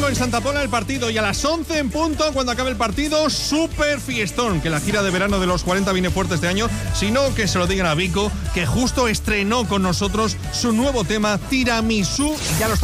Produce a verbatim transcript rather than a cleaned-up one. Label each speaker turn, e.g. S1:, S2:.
S1: cinco en Santa Pola el partido y a las once en punto, cuando acabe el partido, súper fiestón, que la gira de verano de los cuarenta viene fuerte este año, sino que se lo digan a Vico, que justo estrenó con nosotros su nuevo tema Tiramisú, ya lo está